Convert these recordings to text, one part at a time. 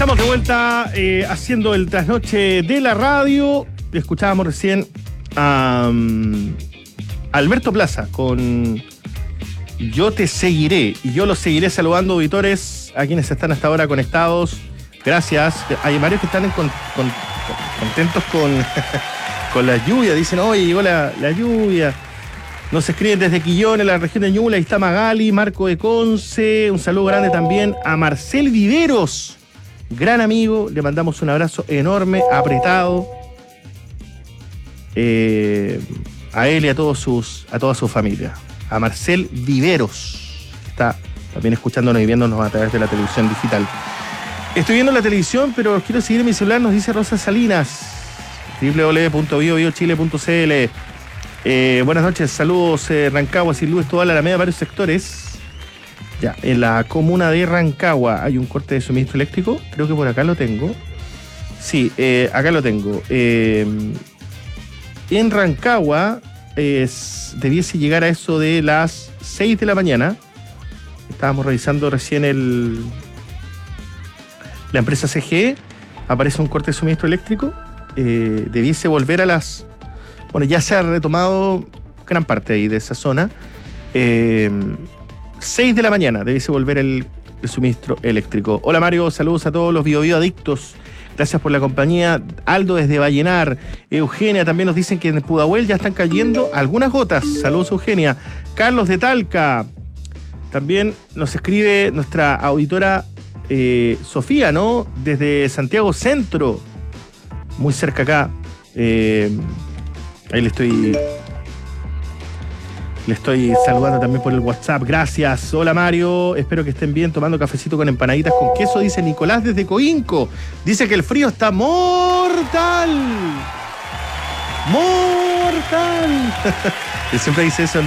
Estamos de vuelta haciendo el trasnoche de la radio. Escuchábamos recién a Alberto Plaza con Yo te seguiré. Y yo los seguiré saludando, auditores, a quienes están hasta ahora conectados. Gracias. Hay varios que están contentos con la lluvia. Dicen, oye, llegó la lluvia. Nos escriben desde Quillón, en la región de Ñuble. Ahí está Magali, Marco de Conce. Un saludo grande también a Marcel Viveros. Gran amigo, le mandamos un abrazo enorme, apretado, a él y a toda su familia. A Marcel Viveros, que está también escuchándonos y viéndonos a través de la televisión digital. Estoy viendo la televisión, pero quiero seguir en mi celular, nos dice Rosa Salinas, www.biobiochile.cl. Buenas noches, saludos Rancagua, Sin Luz, toda la Alameda, varios sectores. Ya, en la comuna de Rancagua hay un corte de suministro eléctrico. Creo que por acá lo tengo. Sí, acá lo tengo. En Rancagua debiese llegar a eso de las 6 de la mañana. Estábamos revisando recién la empresa CGE. Aparece un corte de suministro eléctrico. Debiese volver a las... Bueno, ya se ha retomado gran parte ahí de esa zona. 6 de la mañana debiese volver el suministro eléctrico. Hola Mario, saludos a todos los Bio adictos. Gracias por la compañía. Aldo desde Vallenar. Eugenia también nos dicen que en Pudahuel ya están cayendo algunas gotas. Saludos Eugenia. Carlos de Talca. También nos escribe nuestra auditora Sofía, ¿no? Desde Santiago Centro. Muy cerca acá. Ahí le estoy saludando también por el WhatsApp. Gracias. Hola Mario. Espero que estén bien tomando cafecito con empanaditas con queso. Dice Nicolás desde Coinco. Dice que el frío está mortal. ¡Mortal! Él siempre dice eso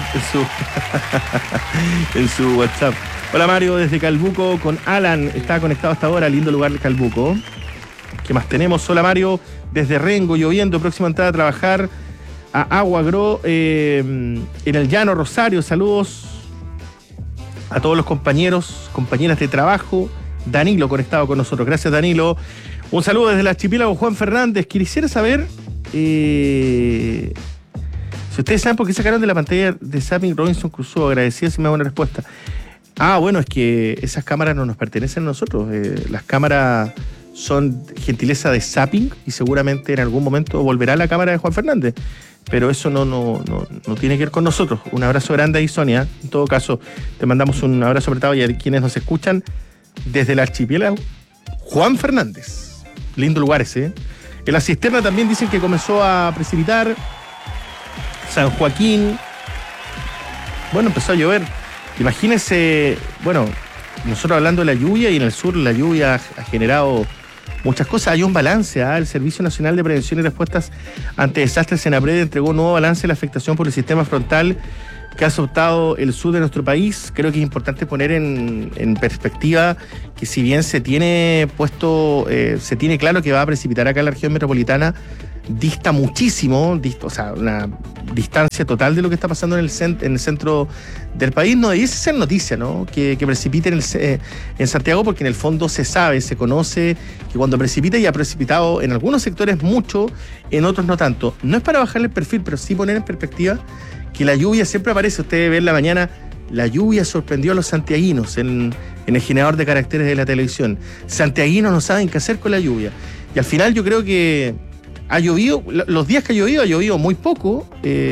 en su WhatsApp. Hola Mario desde Calbuco con Alan. Está conectado hasta ahora. Lindo lugar de Calbuco. ¿Qué más tenemos? Hola Mario desde Rengo, lloviendo. Próxima entrada a trabajar a Aguagro, en el Llano Rosario. Saludos a todos los compañeros, compañeras de trabajo. Danilo conectado con nosotros. Gracias Danilo. Un saludo desde el archipiélago Juan Fernández. Quisiera saber si ustedes saben por qué sacaron de la pantalla de Zapping Robinson Crusoe. Agradecida si me da una respuesta. Bueno, es que esas cámaras no nos pertenecen a nosotros. Las cámaras son gentileza de Zapping y seguramente en algún momento volverá la cámara de Juan Fernández. Pero eso no tiene que ver con nosotros. Un abrazo grande ahí, Sonia. En todo caso, te mandamos un abrazo apretado y a quienes nos escuchan desde el archipiélago Juan Fernández. Lindo lugar ese. En la cisterna también dicen que comenzó a precipitar. San Joaquín. Bueno, empezó a llover. Imagínense, bueno, nosotros hablando de la lluvia, y en el sur la lluvia ha generado muchas cosas. Hay un balance. El Servicio Nacional de Prevención y Respuestas ante Desastres, Senapred, entregó un nuevo balance de la afectación por el sistema frontal que ha azotado el sur de nuestro país. Creo que es importante poner en perspectiva que si bien se tiene claro que va a precipitar acá en la región metropolitana, dista muchísimo, o sea, una distancia total de lo que está pasando en el centro del país. No debiese ser noticia, ¿no? Que precipite en Santiago, porque en el fondo se sabe, se conoce que cuando precipita, y ha precipitado en algunos sectores mucho, en otros no tanto. No es para bajarle el perfil, pero sí poner en perspectiva que la lluvia siempre aparece. Ustedes ven en la mañana, la lluvia sorprendió a los santiaguinos en el generador de caracteres de la televisión. Santiaguinos no saben qué hacer con la lluvia. Y al final yo creo que ha llovido, los días que ha llovido muy poco.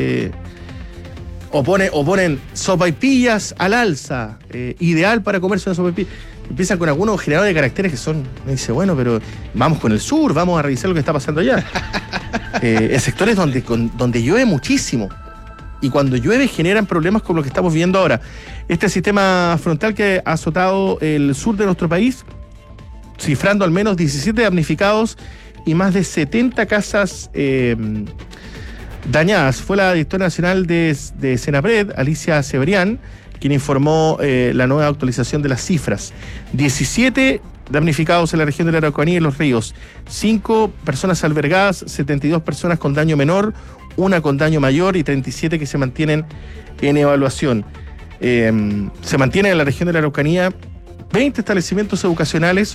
O ponen sopaipillas al alza, ideal para comerse una sopaipilla. Empiezan con algunos generadores de caracteres que son, me dice, bueno, pero vamos con el sur, vamos a revisar lo que está pasando allá. En sectores donde llueve muchísimo. Y cuando llueve generan problemas como lo que estamos viendo ahora. Este sistema frontal que ha azotado el sur de nuestro país, cifrando al menos 17 damnificados y más de 70 casas dañadas. Fue la directora nacional de Senapred, Alicia Cebrián, quien informó la nueva actualización de las cifras. 17 damnificados en la región de la Araucanía y Los Ríos. 5 personas albergadas, 72 personas con daño menor, 1 con daño mayor y 37 que se mantienen en evaluación. Se mantienen en la región de la Araucanía 20 establecimientos educacionales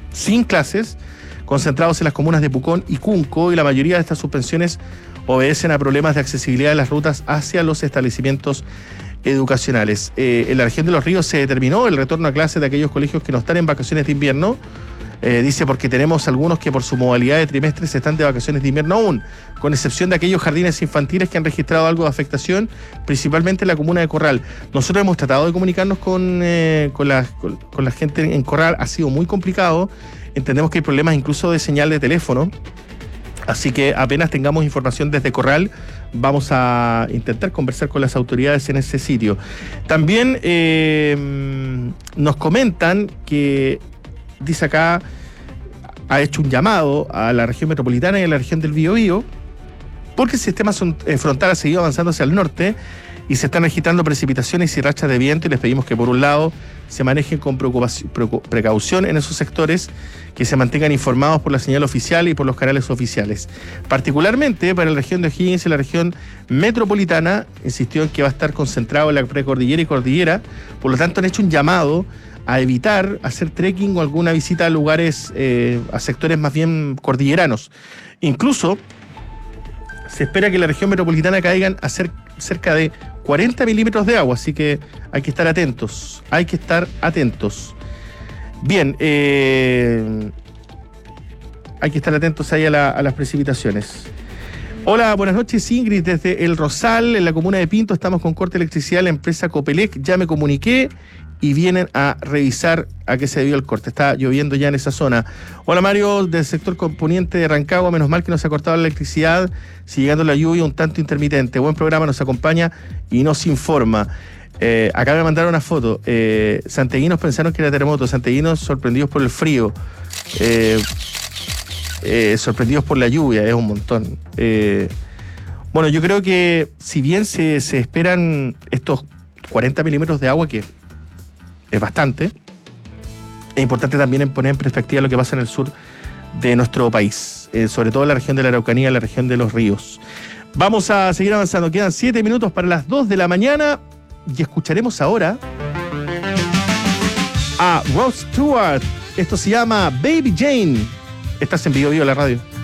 sin clases, concentrados en las comunas de Pucón y Cunco, y la mayoría de estas suspensiones obedecen a problemas de accesibilidad de las rutas hacia los establecimientos educacionales. En la región de Los Ríos se determinó el retorno a clases de aquellos colegios que no están en vacaciones de invierno. Dice porque tenemos algunos que por su modalidad de trimestres están de vacaciones de invierno aún, con excepción de aquellos jardines infantiles que han registrado algo de afectación, principalmente en la comuna de Corral. Nosotros hemos tratado de comunicarnos con la gente en Corral, ha sido muy complicado, entendemos que hay problemas incluso de señal de teléfono, así que apenas tengamos información desde Corral, vamos a intentar conversar con las autoridades en ese sitio. También nos comentan que, dice acá, ha hecho un llamado a la región metropolitana y a la región del Biobío, porque el sistema frontal ha seguido avanzando hacia el norte y se están registrando precipitaciones y rachas de viento, y les pedimos que por un lado se manejen con precaución en esos sectores, que se mantengan informados por la señal oficial y por los canales oficiales. Particularmente para la región de O'Higgins y la región metropolitana, insistió en que va a estar concentrado en la precordillera y cordillera, por lo tanto han hecho un llamado a evitar hacer trekking o alguna visita a lugares, a sectores más bien cordilleranos. Incluso se espera que en la región metropolitana caigan a cerca de 40 milímetros de agua, así que hay que estar atentos, Bien, hay que estar atentos ahí a las precipitaciones. Hola, buenas noches, Ingrid, desde El Rosal, en la comuna de Pinto, estamos con corte de electricidad, la empresa Copelec, ya me comuniqué y vienen a revisar a qué se debió el corte. Está lloviendo ya en esa zona. Hola, Mario, del sector poniente de Rancagua, menos mal que nos ha cortado la electricidad, si llegando la lluvia un tanto intermitente. Buen programa, nos acompaña y nos informa. Acá me mandaron una foto. Santiaguinos pensaron que era terremoto, santiaguinos sorprendidos por el frío, sorprendidos por la lluvia, es un montón. Bueno, yo creo que si bien se esperan estos 40 milímetros de agua, que es bastante, es importante también poner en perspectiva lo que pasa en el sur de nuestro país, sobre todo en la región de la Araucanía, la región de los ríos. Vamos a seguir avanzando, quedan 7 minutos para las 2 de la mañana y escucharemos ahora a Rod Stewart. Esto se llama Baby Jane. Estás en Bio Bio, la radio.